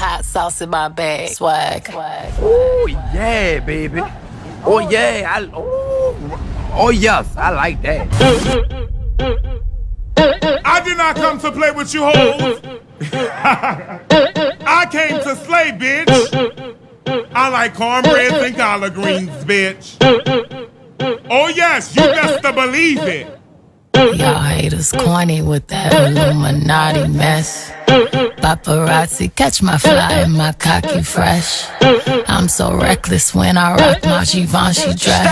hot sauce in my bag. Swag. Oh yeah, baby. Oh yeah. Oh yes, I like that. I did not come to play with you hoes. I came to slay, bitch. I like cornbread and collard greens, bitch. Oh yes, you best to believe it. Y'all haters corny with that Illuminati mess. Paparazzi catch my fly and my cocky fresh. I'm so reckless when I rock my Givenchy dress.